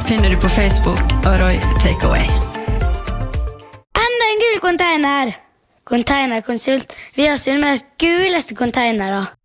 finner du på Facebook og Roy Takeaway. Enda en gul container! Containerkonsult. Vi har Sunnmøres guleste containere.